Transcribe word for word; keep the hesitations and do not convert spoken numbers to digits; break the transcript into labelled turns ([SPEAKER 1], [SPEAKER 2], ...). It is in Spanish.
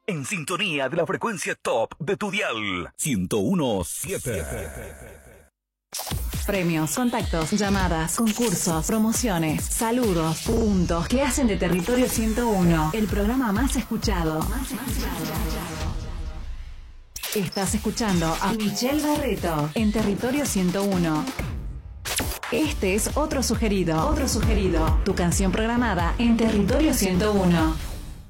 [SPEAKER 1] En sintonía de la frecuencia top de tu dial. ciento uno punto siete.
[SPEAKER 2] Premios, contactos, llamadas, concursos, promociones, saludos, puntos que hacen de Territorio ciento uno el programa más escuchado. Más escuchado. Estás escuchando a Michelle Barreto en Territorio ciento uno. Este es otro sugerido, otro sugerido, tu canción programada en Territorio ciento uno.